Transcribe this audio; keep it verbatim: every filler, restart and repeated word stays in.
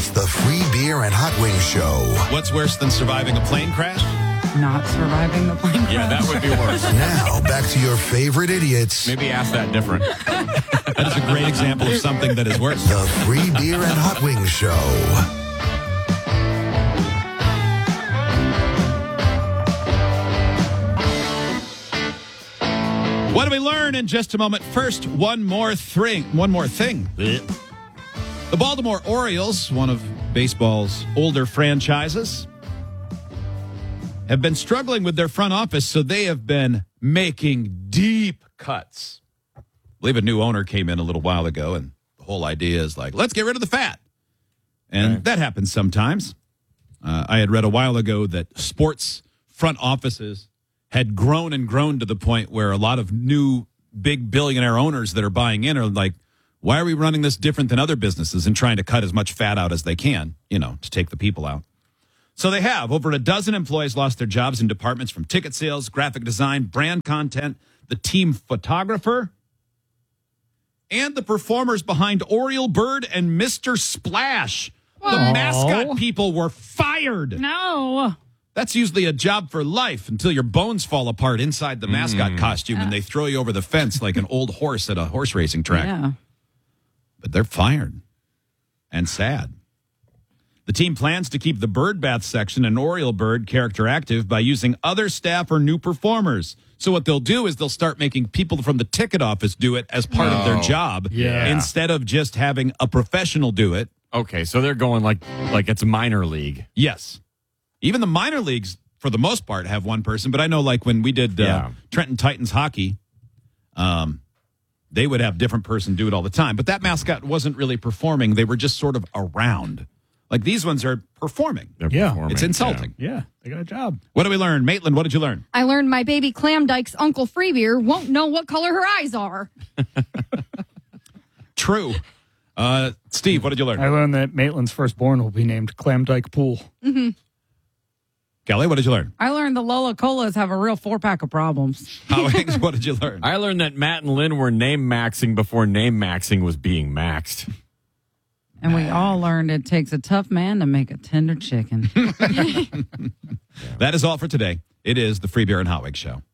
It's the Free Beer and Hot Wings Show. What's worse than surviving a plane crash? Not surviving the plane crash. Yeah, that would be worse. Now, back to your favorite idiots. Maybe ask that different. That is a great example of something that is worse. The Free Beer and Hot Wings Show. What do we learn in just a moment? First, one more thing. One more thing. The Baltimore Orioles, one of baseball's older franchises, have been struggling with their front office, so they have been making deep cuts. I believe a new owner came in a little while ago, and the whole idea is like, let's get rid of the fat. And Okay. that happens sometimes. Uh, I had read a while ago that sports front offices had grown and grown to the point where a lot of new big billionaire owners that are buying in are like, why are we running this different than other businesses and trying to cut as much fat out as they can, you know, to take the people out? So they have. Over a dozen employees lost their jobs in departments from ticket sales, graphic design, brand content, the team photographer, and the performers behind Oriole Bird and Mister Splash. The mascot people were fired. No. That's usually a job for life until your bones fall apart inside the mascot costume and they throw you over the fence like an old horse at a horse racing track. Yeah. But they're fired and sad. The team plans to keep the bird bath section and Oriole Bird character active by using other staff or new performers. So what they'll do is they'll start making people from the ticket office do it as part of their job yeah. instead of just having a professional do it. Okay, so they're going like like it's minor league. Yes. Even the minor leagues, for the most part, have one person. But I know, like, when we did uh, Yeah. Trenton Titans hockey, um, they would have different person do it all the time. But that mascot wasn't really performing. They were just sort of around. Like, these ones are performing. They're Yeah. performing, It's insulting. Yeah, they got a job. What did we learn? Maitland, what did you learn? I learned my baby clam dyke's Uncle Freebeer won't know what color her eyes are. True. Uh, Steve, what did you learn? I learned that Maitland's firstborn will be named Clam Dyke Pool. Kelly, what did you learn? I learned the Lola Colas have a real four pack of problems. Howings, what did you learn? I learned that Matt and Lynn were name maxing before name maxing was being maxed. And we all learned it takes a tough man to make a tender chicken. That is all for today. It is the Free Beer and Hot Wings Show.